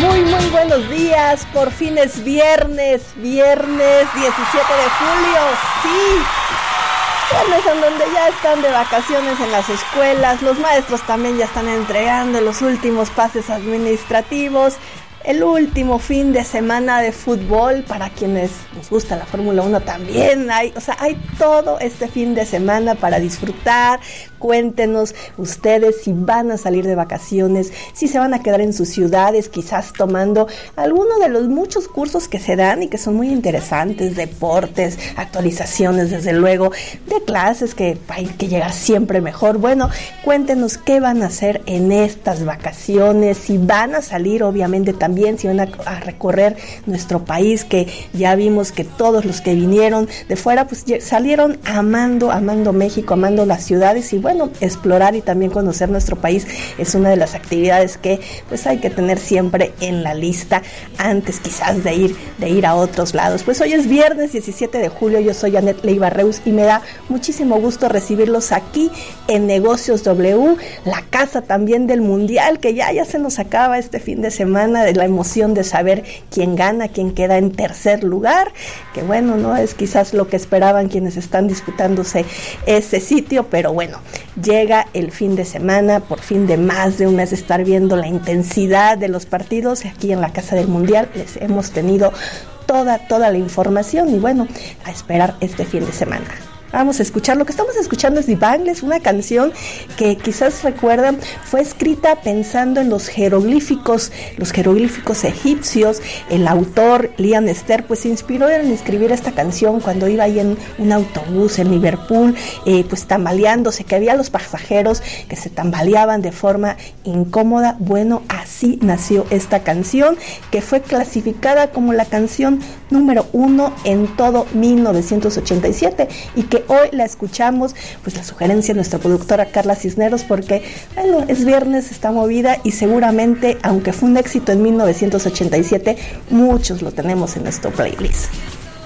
Muy buenos días, por fin es viernes 17 de julio, sí, viernes en donde ya están de vacaciones en las escuelas, los maestros también ya están entregando los últimos pases administrativos, el último fin de semana de fútbol, para quienes nos gusta la Fórmula 1 también hay todo este fin de semana para disfrutar. Cuéntenos ustedes si van a salir de vacaciones, si se van a quedar en sus ciudades, quizás tomando alguno de los muchos cursos que se dan y que son muy interesantes, deportes, actualizaciones desde luego, de clases que hay que llegar siempre mejor. Bueno, cuéntenos qué van a hacer en estas vacaciones, si van a salir obviamente también, si van a recorrer nuestro país, que ya vimos que todos los que vinieron de fuera pues salieron amando México, amando las ciudades, y bueno, explorar y también conocer nuestro país es una de las actividades que pues hay que tener siempre en la lista antes quizás de ir a otros lados. Pues hoy es viernes 17 de julio, yo soy Anet Leiva Reus y me da muchísimo gusto recibirlos aquí en Negocios W, la casa también del Mundial, que ya se nos acaba este fin de semana, de la emoción de saber quién gana, quién queda en tercer lugar, que bueno, no es quizás lo que esperaban quienes están disputándose ese sitio, pero bueno, llega el fin de semana, por fin de más de un mes de estar viendo la intensidad de los partidos. Aquí en la Casa del Mundial les hemos tenido toda la información y bueno, a esperar este fin de semana. Vamos a escuchar, lo que estamos escuchando es The Bangles, una canción que quizás recuerdan, fue escrita pensando en los jeroglíficos egipcios. El autor, Liam Ester, pues se inspiró en escribir esta canción cuando iba ahí en un autobús en Liverpool, pues tambaleándose, que había los pasajeros que se tambaleaban de forma incómoda. Bueno, así nació esta canción, que fue clasificada como la canción número 1 en todo 1987 y que hoy la escuchamos, pues la sugerencia de nuestra productora Carla Cisneros, porque bueno, es viernes, está movida y seguramente, aunque fue un éxito en 1987, muchos lo tenemos en nuestro playlist.